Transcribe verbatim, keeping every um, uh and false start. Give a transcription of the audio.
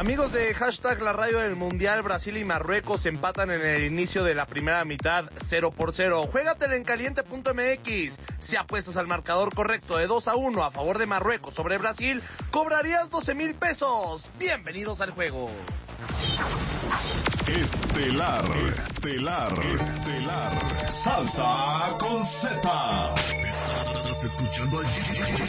Amigos de hashtag la radio del mundial, Brasil y Marruecos empatan en el inicio de la primera mitad cero por cero. Juégatela en caliente punto m x. Si apuestas al marcador correcto de dos a uno a favor de Marruecos sobre Brasil, cobrarías doce mil pesos. Bienvenidos al juego. Estelar, estelar, estelar. Salsa con Z. Estás escuchando a